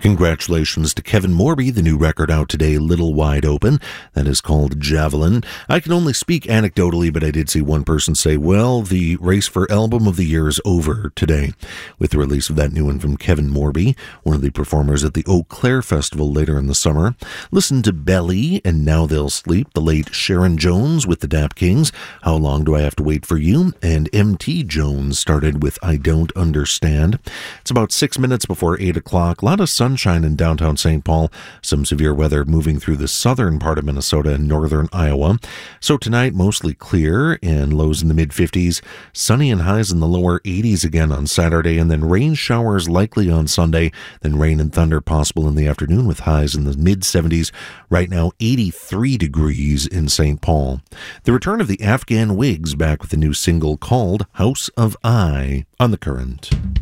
Congratulations to Kevin Morby, the new record out today, Little Wide Open. That is called Javelin. I can only speak anecdotally, but I did see one person say, well, the race for Album of the Year is over today with the release of that new one from Kevin Morby, one of the performers at the Eau Claire Festival later in the summer. Listen to Belly and Now They'll Sleep, the late Sharon Jones with the Dap Kings, How Long Do I Have to Wait for You? And M.T. Jones started with I Don't Understand. It's about 6 minutes before 8 o'clock. A lot of sunshine in downtown St. Paul. Some severe weather moving through the southern part of Minnesota and northern Iowa. So tonight, mostly clear and lows in the mid-50s. Sunny and highs in the lower 80s again on Saturday, and then rain showers likely on Sunday. Then rain and thunder possible in the afternoon with highs in the mid-70s. Right now, 83 degrees in St. Paul. The return of the Afghan Whigs back with a new single called House of I on The Current.